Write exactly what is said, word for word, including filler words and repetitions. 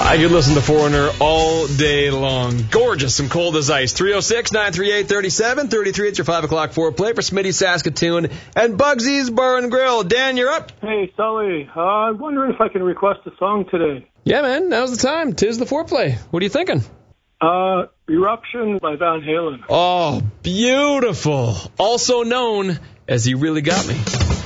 I could listen to Foreigner all day long. Gorgeous and cold as ice. three oh six, nine three eight, three seven three three. It's your five o'clock foreplay for Smitty Saskatoon and Bugsy's Bar and Grill. Dan, you're up. Hey, Sully. Uh, I'm wondering if I can request a song today. Yeah, man. Now's the time. Tis the foreplay. What are you thinking? Uh, Eruption by Van Halen. Oh, beautiful. Also known as You Really Got Me.